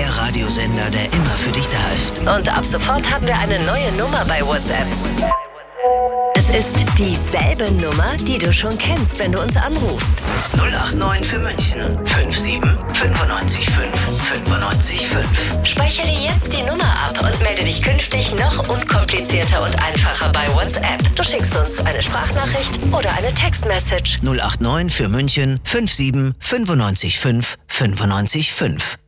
der Radiosender, der immer für dich da ist. Und ab sofort haben wir eine neue Nummer bei WhatsApp. Es ist dieselbe Nummer, die du schon kennst, wenn du uns anrufst. 089 für München 57 95 5 95 5. Speichere dir jetzt die Nummer ab und melde dich künftig noch unkomplizierter und einfacher bei WhatsApp. Du schickst uns eine Sprachnachricht oder eine Textmessage. 089 für München 57 95 5 95 5.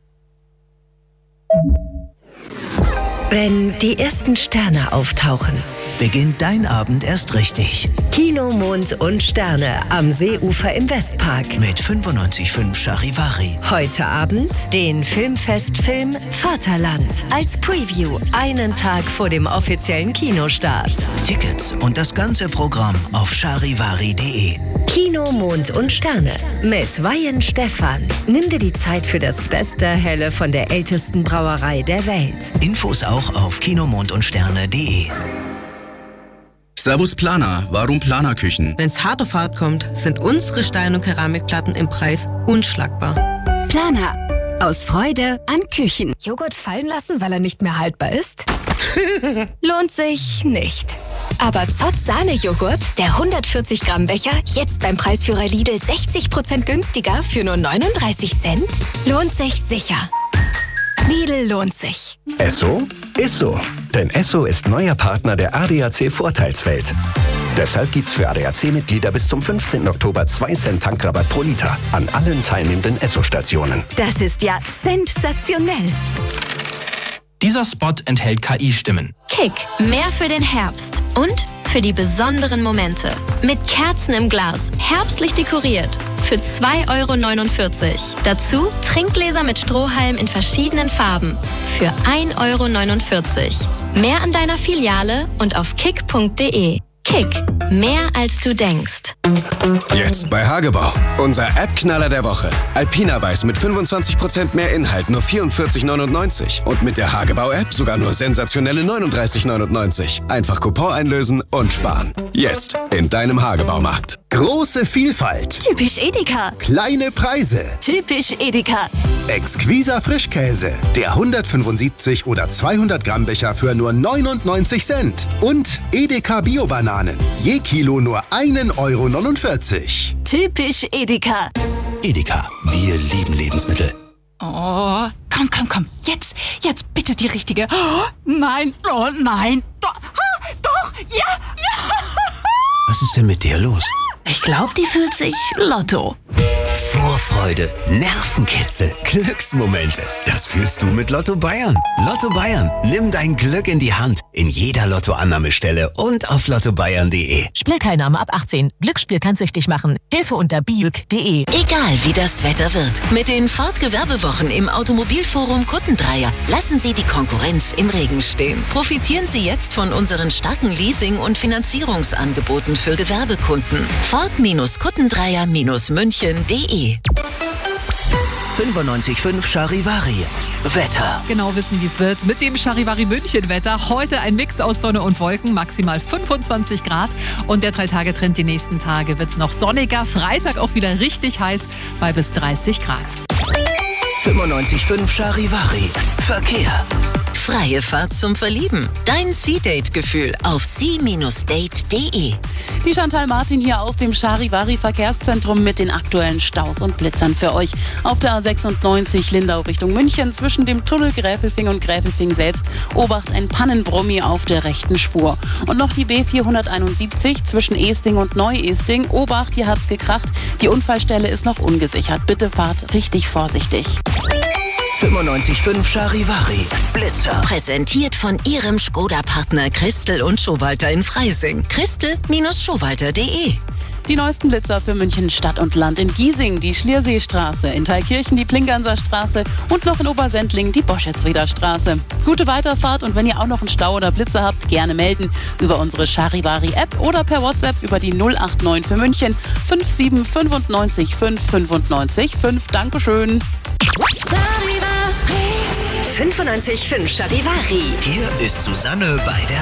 Wenn die ersten Sterne auftauchen, beginnt dein Abend erst richtig. Kino, Mond und Sterne am Seeufer im Westpark. Mit 95,5 Charivari. Heute Abend den Filmfestfilm Vaterland als Preview, einen Tag vor dem offiziellen Kinostart. Tickets und das ganze Programm auf charivari.de. Kino, Mond und Sterne mit Weihen Stephan. Nimm dir die Zeit für das beste Helle von der ältesten Brauerei der Welt. Infos auch auf kinomondundsterne.de. Servus Planer, warum Planerküchen? Wenn's hart auf hart kommt, sind unsere Stein- und Keramikplatten im Preis unschlagbar. Planer. Aus Freude an Küchen. Joghurt fallen lassen, weil er nicht mehr haltbar ist? Lohnt sich nicht. Aber Zott Sahne-Joghurt, der 140 Gramm Becher, jetzt beim Preisführer Lidl 60% günstiger für nur 39 Cent? Lohnt sich sicher. Lidl lohnt sich. Esso ist so. Denn Esso ist neuer Partner der ADAC Vorteilswelt. Deshalb gibt's für ADAC-Mitglieder bis zum 15. Oktober 2 Cent Tankrabatt pro Liter an allen teilnehmenden Esso-Stationen. Das ist ja sensationell. Dieser Spot enthält KI-Stimmen. Kick, mehr für den Herbst und für die besonderen Momente. Mit Kerzen im Glas, herbstlich dekoriert. Für 2,49 €. Dazu Trinkgläser mit Strohhalm in verschiedenen Farben. Für 1,49 €. Mehr an deiner Filiale und auf kick.de. Kick, mehr als du denkst. Jetzt bei Hagebau. Unser App-Knaller der Woche. Alpina Weiß mit 25% mehr Inhalt, nur 44,99. Und mit der Hagebau-App sogar nur sensationelle 39,99. Einfach Coupon einlösen und sparen. Jetzt in deinem Hagebaumarkt. Große Vielfalt. Typisch Edeka. Kleine Preise. Typisch Edeka. Exquiser Frischkäse. Der 175 oder 200 Gramm Becher für nur 99 Cent. Und Edeka Bio-Bananen. Je Kilo nur 1,49 €. Typisch Edeka. Edeka, wir lieben Lebensmittel. Oh, komm. Jetzt bitte die richtige. Oh, nein, Doch, ja. Was ist denn mit dir los? Ich glaube, die fühlt sich Lotto. Vorfreude, Nervenkitzel, Glücksmomente. Das fühlst du mit Lotto Bayern. Lotto Bayern, nimm dein Glück in die Hand. In jeder Lottoannahmestelle und auf lottobayern.de. Spielteilnahme ab 18. Glücksspiel kann süchtig machen. Hilfe unter biüg.de. Egal wie das Wetter wird. Mit den Ford-Gewerbewochen im Automobilforum Kuttendreier lassen Sie die Konkurrenz im Regen stehen. Profitieren Sie jetzt von unseren starken Leasing- und Finanzierungsangeboten für Gewerbekunden. Ford-Kuttendreier-München.de. 95,5 Charivari. Wetter. Genau wissen, wie es wird mit dem Charivari München Wetter. Heute ein Mix aus Sonne und Wolken, maximal 25 Grad. Und der 3-Tage-Trend die nächsten Tage wird es noch sonniger. Freitag auch wieder richtig heiß bei bis 30 Grad. 95,5 Charivari. Verkehr. Freie Fahrt zum Verlieben. Dein Sea-Date-Gefühl auf sea-date.de. Die Chantal Martin hier aus dem Charivari Verkehrszentrum mit den aktuellen Staus und Blitzern für euch. Auf der A96 Lindau Richtung München zwischen dem Tunnel Gräfelfing und Gräfelfing selbst. Obacht ein Pannenbrummi auf der rechten Spur. Und noch die B471 zwischen Esting und Neu-Esting. Obacht, hier hat's gekracht. Die Unfallstelle ist noch ungesichert. Bitte fahrt richtig vorsichtig. 95,5 Charivari. Blitzer. Präsentiert von Ihrem Skoda-Partner Christel und Schowalter in Freising. Christel-Schowalter.de. Die neuesten Blitzer für München Stadt und Land. In Giesing die Schlierseestraße, in Thalkirchen die Plinganser Straße und noch in Obersendling die Boschetzrieder Straße. Gute Weiterfahrt und wenn ihr auch noch einen Stau oder Blitzer habt, gerne melden über unsere Charivari-App oder per WhatsApp über die 089 für München 57 95 5 95 5. Dankeschön. 95,5 Charivari. Hier ist Susanne bei der